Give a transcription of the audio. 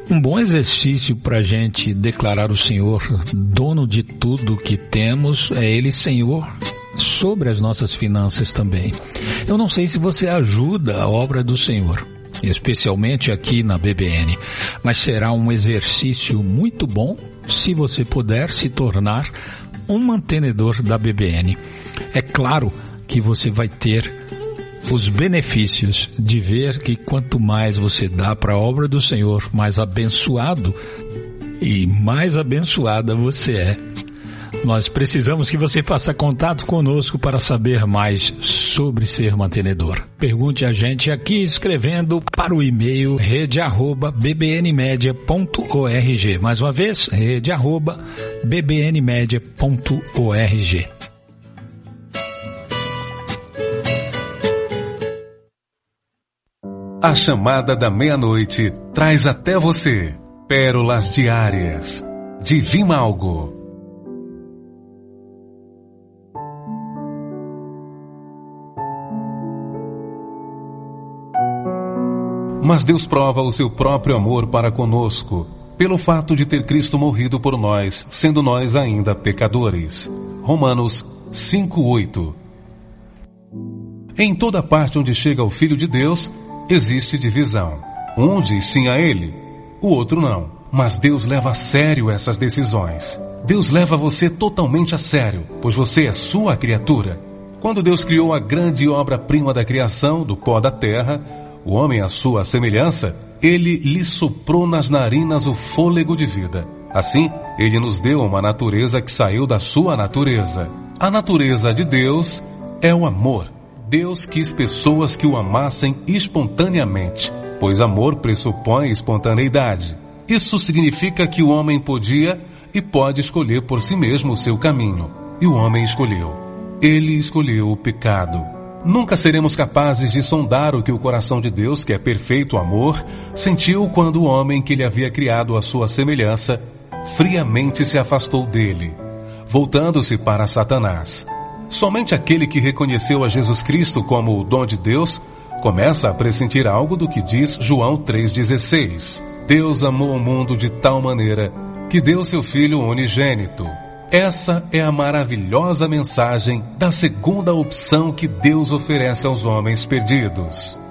Um bom exercício para a gente declarar o Senhor dono de tudo que temos é Ele Senhor sobre as nossas finanças também. Eu não sei se você ajuda a obra do Senhor, especialmente aqui na BBN, mas será um exercício muito bom se você puder se tornar um mantenedor da BBN. É claro que você vai ter os benefícios de ver que quanto mais você dá para a obra do Senhor, mais abençoado e mais abençoada você é. Nós precisamos que você faça contato conosco para saber mais sobre ser mantenedor. Pergunte a gente aqui escrevendo para o e-mail rede@bbnmedia.org. Mais uma vez, rede@bbnmedia.org. A chamada da meia-noite traz até você pérolas diárias de Vimalgo. Mas Deus prova o seu próprio amor para conosco, pelo fato de ter Cristo morrido por nós, sendo nós ainda pecadores. Romanos 5:8. Em toda parte onde chega o Filho de Deus, existe divisão. Um diz sim a ele, o outro não. Mas Deus leva a sério essas decisões. Deus leva você totalmente a sério, pois você é sua criatura. Quando Deus criou a grande obra-prima da criação, do pó da terra, o homem à sua semelhança, ele lhe soprou nas narinas o fôlego de vida. Assim, ele nos deu uma natureza que saiu da sua natureza. A natureza de Deus é o amor. Deus quis pessoas que o amassem espontaneamente, pois amor pressupõe espontaneidade. Isso significa que o homem podia e pode escolher por si mesmo o seu caminho. E o homem escolheu. Ele escolheu o pecado. Nunca seremos capazes de sondar o que o coração de Deus, que é perfeito amor, sentiu quando o homem que ele havia criado à sua semelhança, friamente se afastou dele, voltando-se para Satanás. Somente aquele que reconheceu a Jesus Cristo como o dom de Deus começa a pressentir algo do que diz João 3,16. Deus amou o mundo de tal maneira que deu seu Filho unigênito. Essa é a maravilhosa mensagem da segunda opção que Deus oferece aos homens perdidos.